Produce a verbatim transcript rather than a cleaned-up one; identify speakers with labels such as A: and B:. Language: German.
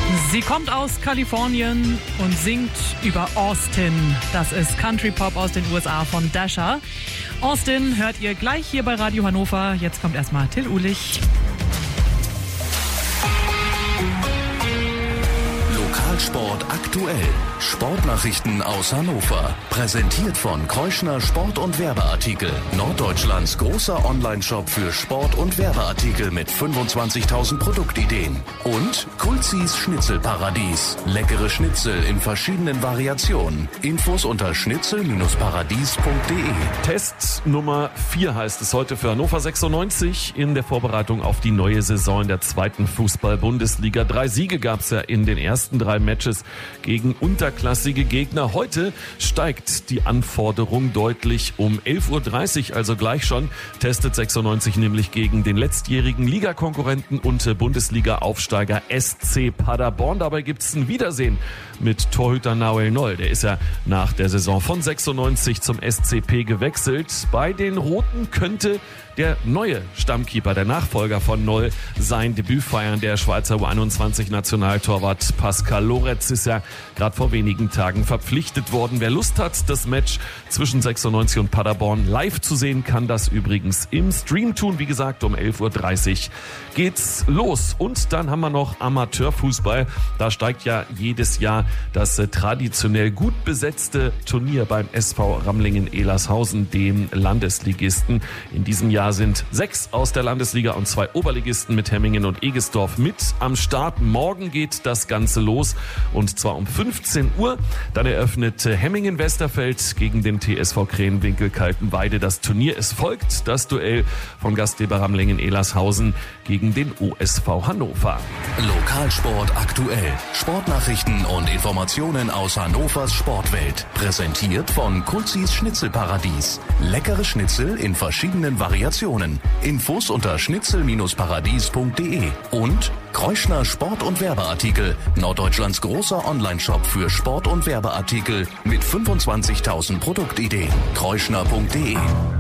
A: Sie kommt aus Kalifornien und singt über Austin. Das ist Country Pop aus den U S A von Dasha. Austin hört ihr gleich hier bei Radio Hannover. Jetzt kommt erstmal Till Uhlich.
B: Lokalsport aktuell. Sportnachrichten aus Hannover. Präsentiert von Kreuschner Sport- und Werbeartikel. Norddeutschlands großer Online-Shop für Sport- und Werbeartikel mit fünfundzwanzigtausend Produktideen. Und Kulzis Schnitzelparadies. Leckere Schnitzel in verschiedenen Variationen. Infos unter schnitzel paradies punkt de.
C: Test Nummer vier heißt es heute für Hannover sechsundneunzig in der Vorbereitung auf die neue Saison in der zweiten Fußball-Bundesliga. Drei Siege gab es ja in den ersten drei Matches gegen unterklassige Gegner. Heute steigt die Anforderung deutlich. Um elf Uhr dreißig, also gleich schon, testet sechsundneunzig nämlich gegen den letztjährigen Ligakonkurrenten und Bundesliga-Aufsteiger S C Paderborn. Dabei gibt es ein Wiedersehen mit Torhüter Nahuel Noll. Der ist ja nach der Saison von sechsundneunzig zum S C P gewechselt. Bei den Roten könnte der neue Stammkeeper, der Nachfolger von Noll, sein Debüt feiern. Der Schweizer U einundzwanzig-Nationaltorwart Pascal Loretz ist ja gerade vor wenigen Tagen verpflichtet worden. Wer Lust hat, das Match zwischen sechsundneunzig und Paderborn live zu sehen, kann das übrigens im Stream tun. Wie gesagt, um elf Uhr dreißig geht's los. Und dann haben wir noch Amateurfußball. Da steigt ja jedes Jahr das äh, traditionell gut besetzte Turnier beim S V Ramlingen-Ehlershausen, dem Landesligisten. In diesem Jahr sind sechs aus der Landesliga und zwei Oberligisten mit Hemmingen und Egesdorf mit am Start. Morgen geht das Ganze los und zwar um fünfzehn Uhr. Dann eröffnet Hemmingen-Westerfeld gegen den T S V Krähenwinkel-Kaltenweide das Turnier. Es folgt das Duell von Gastgeber Ramlingen-Ehlershausen gegen den O S V Hannover.
B: Lokalsport aktuell. Sportnachrichten und Informationen aus Hannovers Sportwelt. Präsentiert von Kulzis Schnitzelparadies. Leckere Schnitzel in verschiedenen Variationen. Infos unter schnitzel paradies punkt de. Und Kreuschner Sport- und Werbeartikel. Norddeutschlands großer Online-Shop für Sport- und Werbeartikel mit fünfundzwanzigtausend Produktideen. kreuschner punkt de.